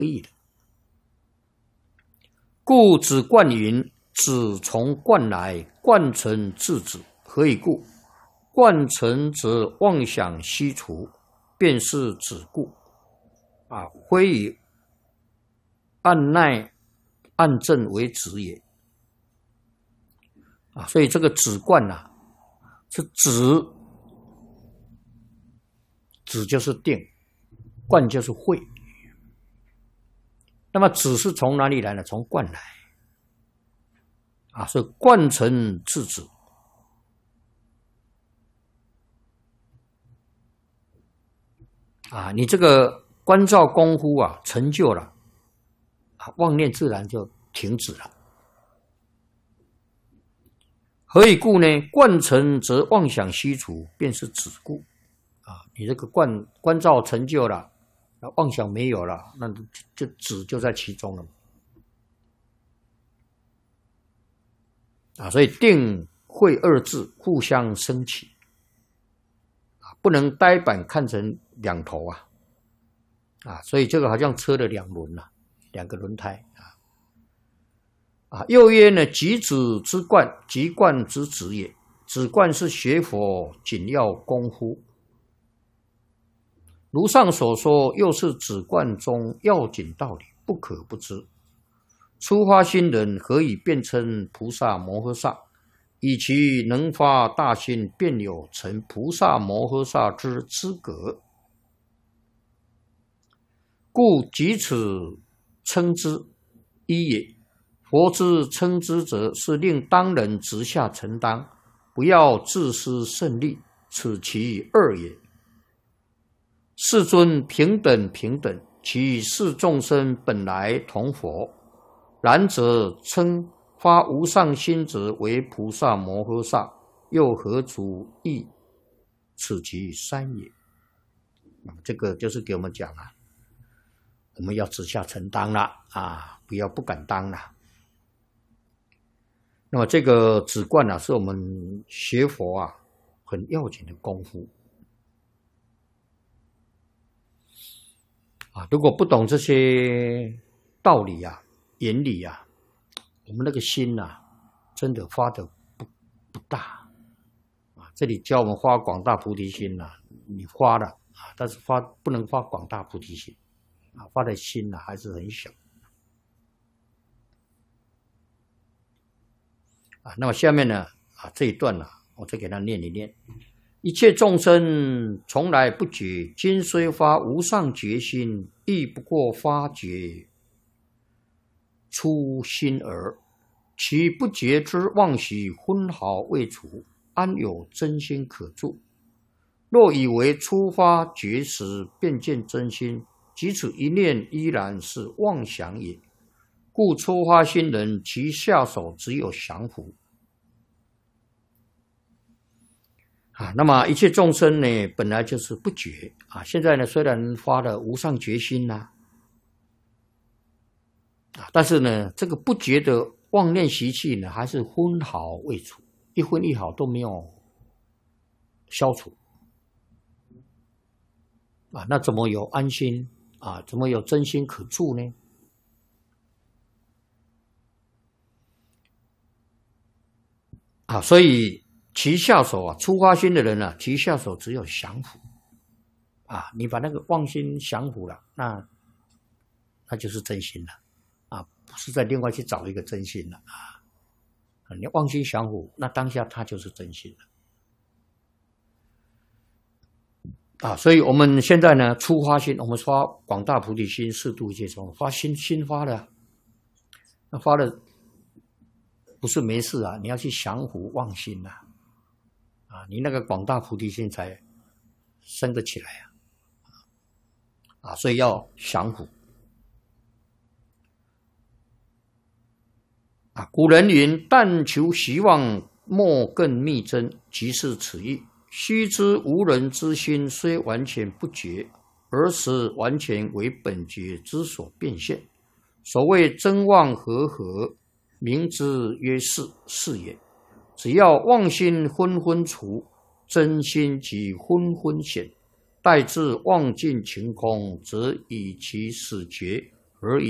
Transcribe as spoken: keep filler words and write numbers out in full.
义的。故子贯云：子从贯来，贯成至子。何以故？贯成则妄想悉除，便是子故。啊，非以按耐按正为子也。啊，所以这个子贯啊，是子，子就是定，贯就是慧。那么子是从哪里来呢？从贯来。啊，所以贯成至子。啊，你这个观照功夫啊，成就了，啊，妄念自然就停止了。何以故呢？贯成则妄想悉除，便是子故。啊，你这个观观照成就了，妄想没有了，那就子就在其中了。啊，所以定慧二字互相升起，啊，不能呆板看成两头啊，啊，所以这个好像车的两轮啊，两个轮胎啊。啊，又曰呢，即子之贯，即贯之子也。子贯是学佛紧要功夫，如上所说，又是子贯中要紧道理，不可不知。初发心人何以变称菩萨摩诃萨？以其能发大心，便有成菩萨摩诃萨之资格。故即此称之一也。佛之称之者，是令当人直下承担，不要自私胜利，此其二也。世尊平等平等，其世众生本来同佛，然则称发无上心者为菩萨摩诃萨，又何足异？此其三也。这个就是给我们讲啊，我们要直下承担了啊，不要不敢当了。那么这个止观啊，是我们学佛啊很要紧的功夫啊。如果不懂这些道理啊、原理啊，我们那个心啊，真的发的不不大啊。这里教我们发广大菩提心啊，你发了啊，但是发不能发广大菩提心啊，发的心啊还是很小。啊，那么下面呢，啊这一段呢、啊，我再给他念一念。一切众生从来不觉，今虽发无上决心，亦不过发觉初心耳。其不觉之妄习分毫未除，安有真心可住？若以为初发觉时便见真心，即此一念依然是妄想也。故初发心人，其下手只有降伏。啊，那么一切众生呢，本来就是不觉啊。现在呢，虽然发了无上决心呐、啊，啊，但是呢，这个不觉的妄念习气呢，还是分毫未除，一分一毫都没有消除。啊，那怎么有安心啊？怎么有真心可住呢？啊，所以其下手啊，初发心的人啊，其下手只有降伏啊。你把那个妄心降伏了，那那就是真心了啊，不是再另外去找一个真心了啊。你妄心降伏，那当下它就是真心了啊。所以我们现在呢，初发心，我们发广大菩提心，四度一切众生，发心心发了，那发了。不是没事啊，你要去降伏妄心呐、啊，啊，你那个广大菩提心才升得起来啊，啊，所以要降伏啊。古人云：“但求希望，莫更密真。”即是此意。须知无人之心虽完全不觉，而是完全为本觉之所变现。所谓真妄合合，名之曰是，是也。只要妄心昏昏除，真心即昏昏显。待至妄尽晴空，则以其始觉， 而已。